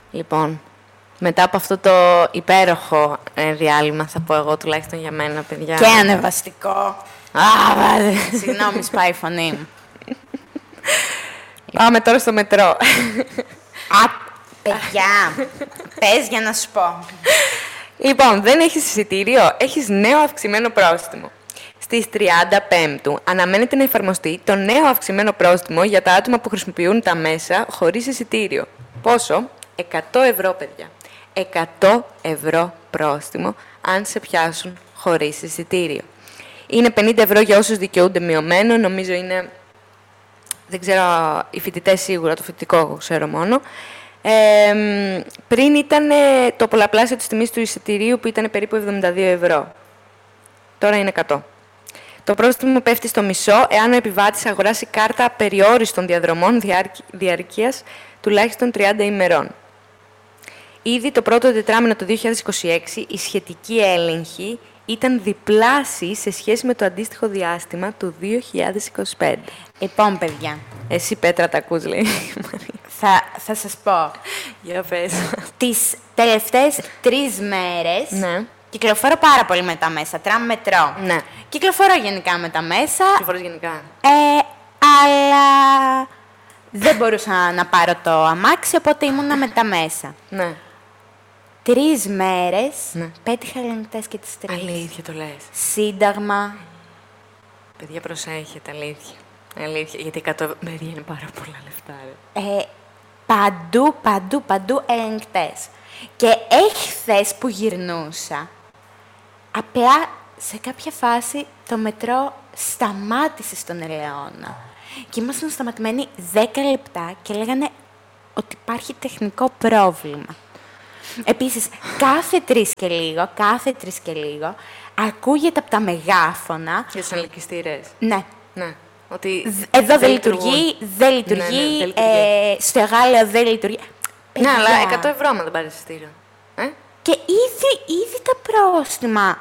Λοιπόν, μετά από αυτό το υπέροχο διάλειμμα, θα πω εγώ τουλάχιστον για μένα, παιδιά. Και ανεβαστικό. Συγγνώμη, σπάει η φωνή μου. Πάμε τώρα στο μετρό. Παιδιά, πες για να σου πω. Λοιπόν, δεν έχεις εισιτήριο, έχεις νέο αυξημένο πρόστιμο. Στις 30 Πέμπτου αναμένεται να εφαρμοστεί το νέο αυξημένο πρόστιμο για τα άτομα που χρησιμοποιούν τα μέσα χωρίς εισιτήριο. Πόσο? 100 ευρώ, παιδιά. 100 ευρώ πρόστιμο αν σε πιάσουν χωρίς εισιτήριο. Είναι 50 ευρώ για όσους δικαιούνται μειωμένο, νομίζω είναι, δεν ξέρω, οι φοιτητές σίγουρα, το φοιτητικό ξέρω μόνο. Πριν ήταν το πολλαπλάσιο της τιμής του εισιτηρίου που ήταν περίπου 72 ευρώ. Τώρα είναι 100. Το πρόστιμο πέφτει στο μισό εάν ο επιβάτης αγοράσει κάρτα απεριόριστων διαδρομών διαρκείας τουλάχιστον 30 ημερών. Ήδη το πρώτο τετράμινο του 2026 η σχετική έλεγχη ήταν διπλάσιοι σε σχέση με το αντίστοιχο διάστημα του 2025. Λοιπόν, παιδιά. Εσύ, Πέτρα, τα ακούς, λέει. Θα σας πω. Για πες. Τις τελευταίες 3 μέρες Ναι. κυκλοφορώ πάρα πολύ με τα μέσα. Τραμ, μετρό. Ναι. Κυκλοφορώ γενικά με τα μέσα. Κυκλοφορείς γενικά. Αλλά δεν μπορούσα να πάρω το αμάξι, οπότε ήμουνα με τα μέσα. Ναι. 3 μέρες Ναι. πέτυχα ελεγκτές και τις 3. Αλήθεια το λες. Σύνταγμα. Παιδιά, προσέχετε, αλήθεια. Αλήθεια, γιατί 100 παιδιά είναι πάρα πολλά λεφτά, ρε. Παντού ελεγκτές. Και εχθές που γυρνούσα, απλά σε κάποια φάση το μετρό σταμάτησε στον Ελαιώνα. Και ήμασταν σταματημένοι 10 λεπτά και λέγανε ότι υπάρχει τεχνικό πρόβλημα. Επίσης, κάθε 3 και λίγο, ακούγεται από τα μεγάφωνα. Για τους ελκυστήρες. Ναι. Ναι. Ότι Εδώ δεν λειτουργούν. λειτουργεί, δεν λειτουργεί, Ναι, δεν λειτουργεί. στο Εγάλεο δεν λειτουργεί. Ναι, αλλά Παιδιά. 100 ευρώ άμα δεν πάρεις εισιτήριο. Και ήδη τα πρόστιμα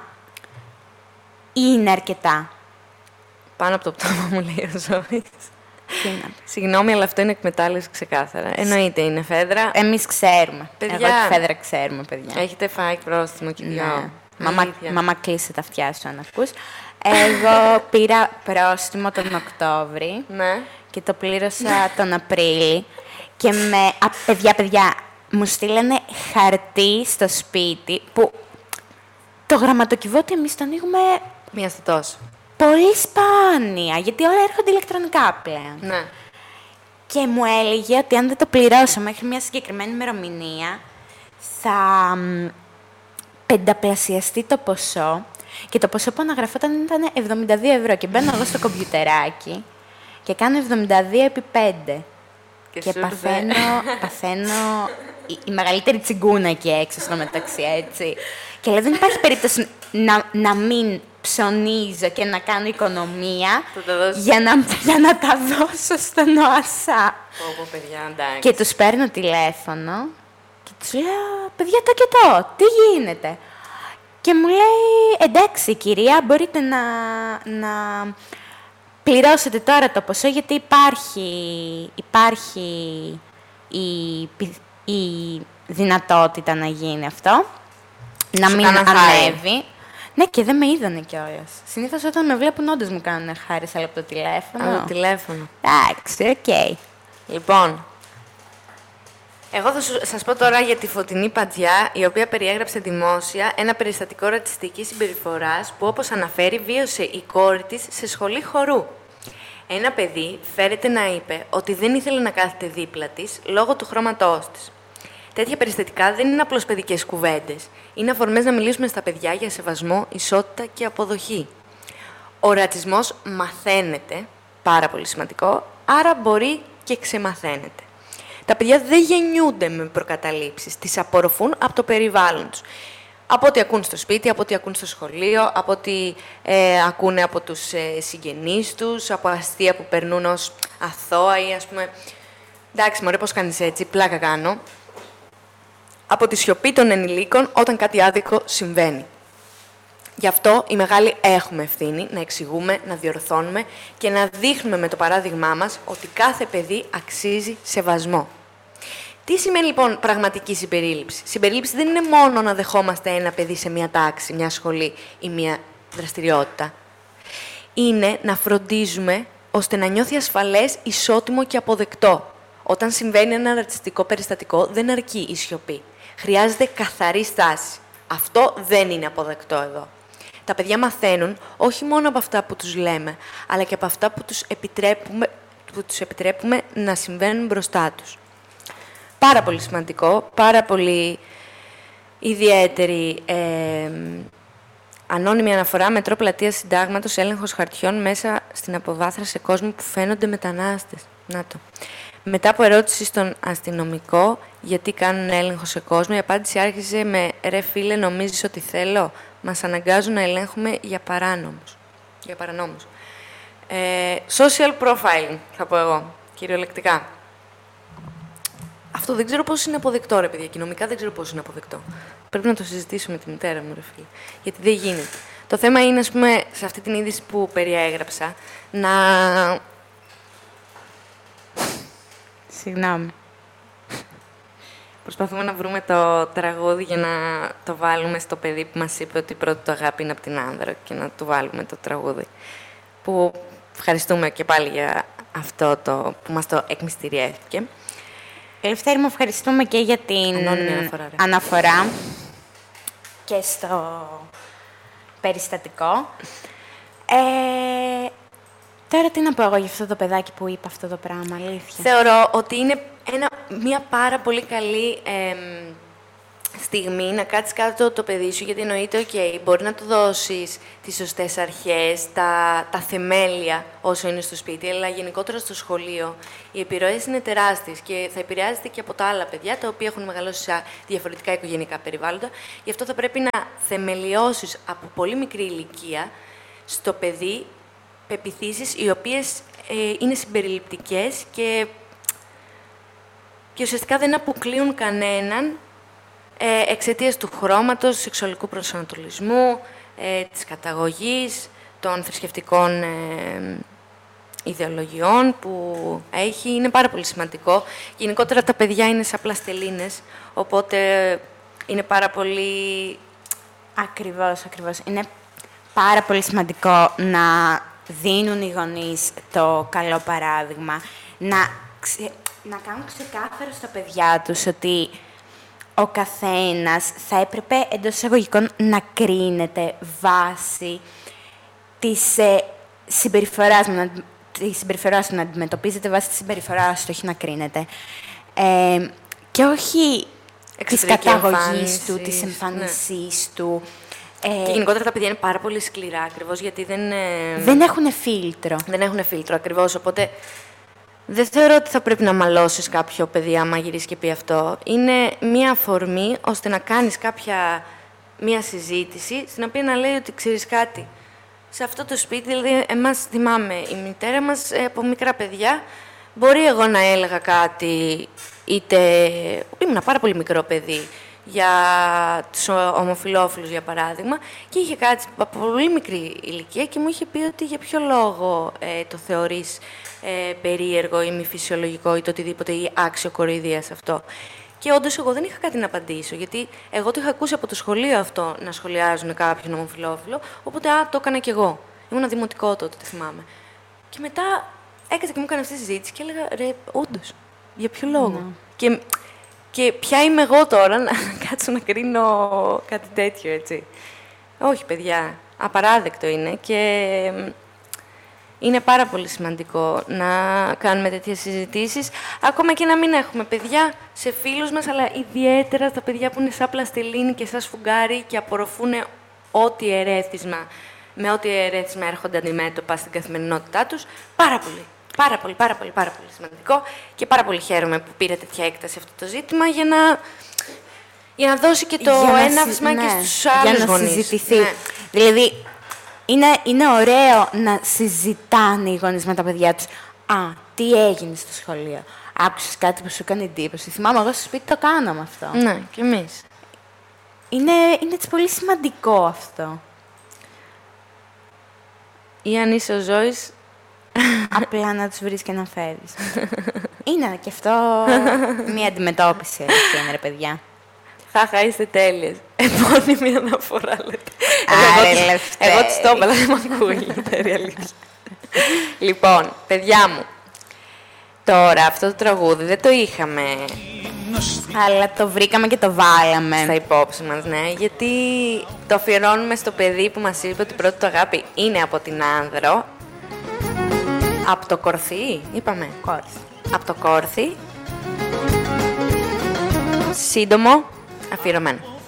είναι αρκετά. Πάνω από το πτώμα μου, λέει ο Ζώης. Τι να πω. Συγγνώμη, αλλά αυτό είναι εκμετάλλευση ξεκάθαρα. Εννοείται, είναι φέδρα. Εμείς ξέρουμε. Παιδιά. Εγώ τη Φέδρα ξέρουμε, παιδιά. Έχετε φάει πρόστιμο και δυο. Ναι. Αλήθεια. Μαμά, κλείσε τα αυτιά σου αν ακούς. Εγώ πήρα πρόστιμο τον Οκτώβρη Ναι. και το πλήρωσα τον Απρίλη. Και παιδιά, μου στείλανε χαρτί στο σπίτι που το γραμματοκιβώτιο εμείς το ανοίγουμε Μία στο τόσο. πολύ σπάνια, γιατί όλα έρχονται ηλεκτρονικά πλέον. Ναι. Και μου έλεγε ότι αν δεν το πληρώσω μέχρι μια συγκεκριμένη ημερομηνία, θα πενταπλασιαστεί το ποσό. Και το ποσό που αναγραφόταν ήταν 72 ευρώ. Και μπαίνω εγώ στο κομπιουτεράκι και κάνω 72 επί 5. Και σου ήρθε. παθαίνω η μεγαλύτερη τσιγκούνα εκεί έξω στο μεταξύ, έτσι. Και λέω, δεν υπάρχει περίπτωση να μην ψωνίζω και να κάνω οικονομία Θα τα δώσεις. για να τα δώσω στον ΟΑΣΑ. Πω, παιδιά, εντάξει. Και τους παίρνω τηλέφωνο και τους λέω, παιδιά, το και το, τι γίνεται. Και μου λέει, εντάξει κυρία, μπορείτε να πληρώσετε τώρα το ποσό, γιατί υπάρχει η δυνατότητα να γίνει αυτό, να Σου μην κάναν χάρη. ανέβει. Ναι, και δεν με είδανε κιόλας. Συνήθως όταν με βλέπουν όντως μου κάνουν χάρη, αλλά από το τηλέφωνο. Από το τηλέφωνο. Εντάξει, οκ. Λοιπόν, εγώ θα σας πω τώρα για τη Φωτεινή Πατζιά, η οποία περιέγραψε δημόσια ένα περιστατικό ρατσιστικής συμπεριφοράς που, όπως αναφέρει, βίωσε η κόρη της σε σχολή χορού. Ένα παιδί φέρεται να είπε ότι δεν ήθελε να κάθεται δίπλα της λόγω του χρώματός της. Τέτοια περιστατικά δεν είναι απλώς παιδικές κουβέντες. Είναι αφορμές να μιλήσουμε στα παιδιά για σεβασμό, ισότητα και αποδοχή. Ο ρατσισμός μαθαίνεται, πάρα πολύ σημαντικό, άρα μπορεί και ξεμαθαίνεται. Τα παιδιά δεν γεννιούνται με προκαταλήψεις, τις απορροφούν από το περιβάλλον τους. Από ό,τι ακούν στο σπίτι, από ό,τι ακούν στο σχολείο, από ό,τι ακούνε από τους συγγενείς τους, από αστεία που περνούν ως αθώα ή, ας πούμε, εντάξει μωρέ, πώς κάνεις έτσι, πλάκα κάνω. Από τη σιωπή των ενηλίκων όταν κάτι άδικο συμβαίνει. Γι' αυτό οι μεγάλοι έχουμε ευθύνη να εξηγούμε, να διορθώνουμε και να δείχνουμε με το παράδειγμά μας ότι κάθε παιδί αξίζει σεβασμό. Τι σημαίνει λοιπόν πραγματική συμπερίληψη? Συμπερίληψη δεν είναι μόνο να δεχόμαστε ένα παιδί σε μια τάξη, μια σχολή ή μια δραστηριότητα. Είναι να φροντίζουμε ώστε να νιώθει ασφαλές, ισότιμο και αποδεκτό. Όταν συμβαίνει ένα ρατσιστικό περιστατικό, δεν αρκεί η σιωπή. Χρειάζεται καθαρή στάση. Αυτό δεν είναι αποδεκτό εδώ. Τα παιδιά μαθαίνουν όχι μόνο από αυτά που τους λέμε, αλλά και από αυτά που τους επιτρέπουμε να συμβαίνουν μπροστά τους. Πάρα πολύ σημαντικό, πάρα πολύ ιδιαίτερη ανώνυμη αναφορά, μετρό πλατείας συντάγματος, έλεγχος χαρτιών μέσα στην αποβάθρα σε κόσμο που φαίνονται μετανάστες. Να το. Μετά από ερώτηση στον αστυνομικό γιατί κάνουν έλεγχο σε κόσμο, η απάντηση άρχισε με «Ρε φίλε, νομίζεις ότι θέλω? Μας αναγκάζουν να ελέγχουμε για παρανόμους». Social profiling, θα πω εγώ, κυριολεκτικά. Αυτό δεν ξέρω πώς είναι αποδεκτό, ρε παιδιά. Κοινωνικά δεν ξέρω πώς είναι αποδεκτό. Πρέπει να το συζητήσω με τη μητέρα μου, ρε φίλε. Γιατί δεν γίνεται. Το θέμα είναι, ας πούμε, σε αυτή την είδηση που περιέγραψα, να... Συγγνώμη. Προσπαθούμε να βρούμε το τραγούδι για να το βάλουμε στο παιδί που μας είπε ότι η πρώτη του αγάπη είναι από την άνδρα και να του βάλουμε το τραγούδι. Που ευχαριστούμε και πάλι για αυτό το που μας το εκμυστηριεύτηκε. Ελευθέρη, μου ευχαριστούμε και για την αναφορά και στο περιστατικό. Τώρα τι να πω εγώ για αυτό το παιδάκι που είπε αυτό το πράγμα, αλήθεια. Θεωρώ ότι είναι μια πάρα πολύ καλή στιγμή να κάτσεις κάτω το παιδί σου, γιατί εννοείται, μπορεί να του δώσεις τις σωστές αρχές, τα θεμέλια όσο είναι στο σπίτι, αλλά γενικότερα στο σχολείο οι επιρροές είναι τεράστιες και θα επηρεάζεται και από τα άλλα παιδιά, τα οποία έχουν μεγαλώσει σε διαφορετικά οικογενειακά περιβάλλοντα. Γι' αυτό θα πρέπει να θεμελιώσεις από πολύ μικρή ηλικία στο παιδί πεποιθήσεις οι οποίες είναι συμπεριληπτικές και ουσιαστικά δεν αποκλείουν κανέναν εξαιτίας του χρώματος, του σεξουαλικού προσανατολισμού, της καταγωγής, των θρησκευτικών ιδεολογιών που έχει. Είναι πάρα πολύ σημαντικό. Γενικότερα τα παιδιά είναι σαν πλαστελίνες, οπότε είναι πάρα πολύ... Ακριβώς. Είναι πάρα πολύ σημαντικό να δίνουν οι γονείς το καλό παράδειγμα, να κάνουν ξεκάθαρο στα παιδιά τους ότι ο καθένας θα έπρεπε εντός εισαγωγικών να κρίνεται βάσει της συμπεριφοράς του, να αντιμετωπίζεται βάσει της συμπεριφοράς του, όχι να κρίνεται. Και όχι της καταγωγής του, της εμφάνισής του. Και γενικότερα τα παιδιά είναι πάρα πολύ σκληρά, ακριβώς, γιατί δεν έχουν φίλτρο. Δεν έχουν φίλτρο, ακριβώς, οπότε δεν θεωρώ ότι θα πρέπει να μαλώσεις κάποιο παιδί άμα γυρίσει και πει αυτό. Είναι μία αφορμή ώστε να κάνεις μία συζήτηση στην οποία να λέει ότι ξέρεις κάτι. Σε αυτό το σπίτι, δηλαδή, εμάς θυμάμαι, η μητέρα μας από μικρά παιδιά, μπορεί εγώ να έλεγα κάτι, είτε ήμουν πάρα πολύ μικρό παιδί, για τους ομοφυλόφιλους, για παράδειγμα, και είχε κάτσει από πολύ μικρή ηλικία και μου είχε πει ότι για ποιο λόγο το θεωρείς περίεργο ή μη φυσιολογικό ή το οτιδήποτε ή άξιο κοροϊδίας αυτό. Και όντως εγώ δεν είχα κάτι να απαντήσω, γιατί εγώ το είχα ακούσει από το σχολείο αυτό να σχολιάζουν κάποιον ομοφυλόφιλο, οπότε το έκανα κι εγώ. Ήμουν δημοτικό τότε, το θυμάμαι. Και μετά έκατσα και μου έκανε αυτή τη συζήτηση και έλεγα, ρε, όντως, για ποιο λόγο. Και ποια είμαι εγώ τώρα να κάτσω να κρίνω κάτι τέτοιο, έτσι. Όχι, παιδιά, απαράδεκτο είναι και είναι πάρα πολύ σημαντικό να κάνουμε τέτοιες συζητήσεις, ακόμα και να μην έχουμε παιδιά σε φίλους μας, αλλά ιδιαίτερα τα παιδιά που είναι σαν πλαστελίνη και σαν σφουγγάρι και απορροφούν με ό,τι ερέθισμα έρχονται αντιμέτωπα στην καθημερινότητά τους. Πάρα πολύ σημαντικό και πάρα πολύ χαίρομαι που πήρε τέτοια έκταση αυτό το ζήτημα για να δώσει και το έναυσμα και στους άλλους γονείς. Για να συζητηθεί. Ναι. Δηλαδή, είναι ωραίο να συζητάνε οι γονείς με τα παιδιά τους. Τι έγινε στο σχολείο. Άκουσες κάτι που σου έκανε εντύπωση. Θυμάμαι, εγώ στο σπίτι το κάναμε αυτό. Ναι, κι εμείς. Είναι έτσι πολύ σημαντικό αυτό. Ή αν είσαι ο Ζώης... Απλά να τους βρεις και να φέρεις. Είναι και αυτό μια αντιμετώπιση, είναι, ρε παιδιά. Χάχα, είστε τέλειες. Επώνυμη αναφορά, λέτε. Άρε, Εγώ της το είπα, αλλά δεν μ' ακούγεται, η αλήθεια. Λοιπόν, παιδιά μου, τώρα αυτό το τραγούδι δεν το είχαμε Αλλά το βρήκαμε και το βάλαμε. στα υπόψη μας, ναι, γιατί το αφιερώνουμε στο παιδί που μας είπε ότι η πρώτη του αγάπη είναι από την Άνδρο. Από το Κορθί, είπαμε. Κόρης. Από το Κόρθι. Σύντομο, αφιερωμένο.